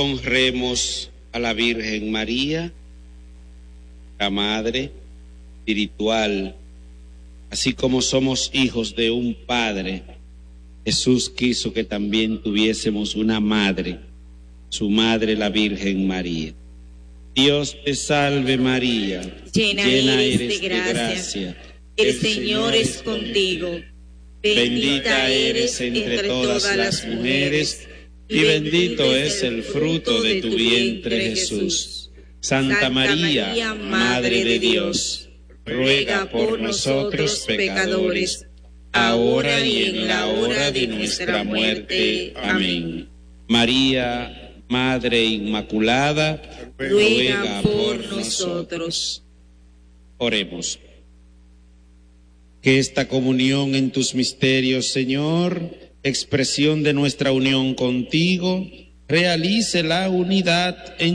Honremos a la Virgen María, la Madre espiritual, así como somos hijos de un Padre. Jesús quiso que también tuviésemos una madre, su madre la Virgen María. Dios te salve María, llena eres de gracia, el Señor es contigo, bendita eres entre todas las mujeres, y bendito es el fruto de tu vientre Jesús. Santa María, Madre de Dios, ruega por nosotros pecadores, ahora y en la hora de nuestra muerte. Amén. María, Madre Inmaculada, ruega por nosotros. Oremos. Que esta comunión en tus misterios, Señor, expresión de nuestra unión contigo, realice la unidad en